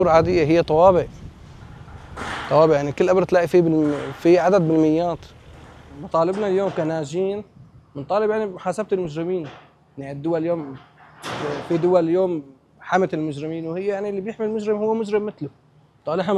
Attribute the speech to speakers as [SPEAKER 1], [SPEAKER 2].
[SPEAKER 1] عادية، هي طوابع يعني كل قبر تلاقي في عدد بالميات. مطالبنا اليوم كناجين بنطالب يعني بمحاسبة المجرمين. يعني الدول اليوم، في دول اليوم حمت المجرمين، وهي يعني اللي بيحمي المجرم هو مجرم مثله. طيب